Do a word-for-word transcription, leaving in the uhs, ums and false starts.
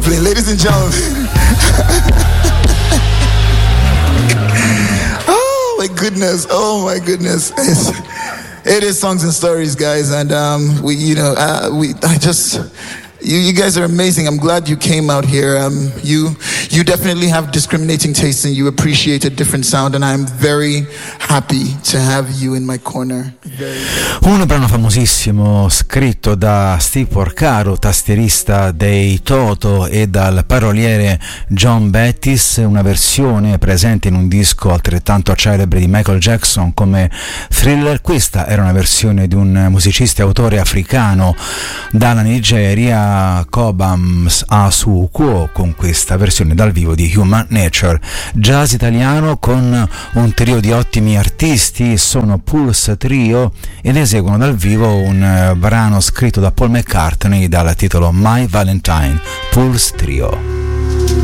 Ladies and gentlemen. Oh my goodness, oh my goodness. It's, it is Songs and Stories, guys, and um, we, you know, uh, we, I just, you, you guys are amazing. I'm glad you came out here. Um, you, you definitely have discriminating tastes, and you appreciate a different sound, and I'm very happy to have you in my corner. Very, very. Un brano famosissimo scritto da Steve Porcaro, tastierista dei Toto, e dal paroliere John Bettis, una versione presente in un disco altrettanto celebre di Michael Jackson come Thriller. Questa era una versione di un musicista e autore africano dalla Nigeria, Cobhams Asuquo, con questa versione dal vivo di Human Nature. Jazz italiano con un trio di ottimi artisti, sono Pulse Trio ed eseguono dal vivo un brano scritto da Paul McCartney dal titolo My Valentine. Pulse Trio.